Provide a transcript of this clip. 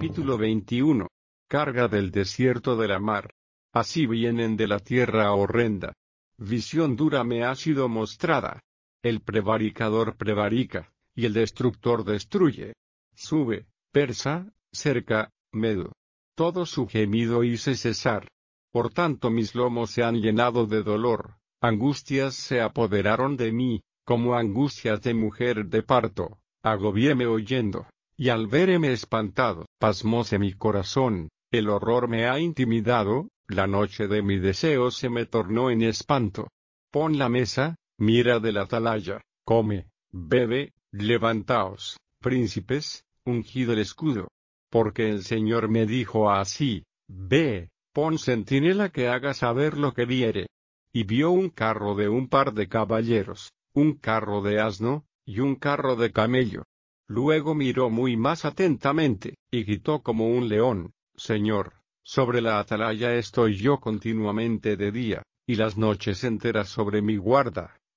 Capítulo 21. Carga del desierto de la mar. Así vienen de la tierra horrenda. Visión dura me ha sido mostrada. El prevaricador prevarica, y el destructor destruye. Sube, persa, cerca, medo. Todo su gemido hice cesar. Por tanto mis lomos se han llenado de dolor, angustias se apoderaron de mí, como angustias de mujer de parto, agobiéme oyendo. Y al verme espantado, pasmóse mi corazón, el horror me ha intimidado, la noche de mi deseo se me tornó en espanto. Pon la mesa, mira de la atalaya, come, bebe, levantaos, príncipes, ungid el escudo. Porque el Señor me dijo así, ve, pon centinela que haga saber lo que viere. Y vio un carro de un par de caballeros, un carro de asno, y un carro de camello. Luego miró muy más atentamente, y gritó como un león, Señor, sobre la atalaya estoy yo continuamente de día, y las noches enteras sobre mi guarda.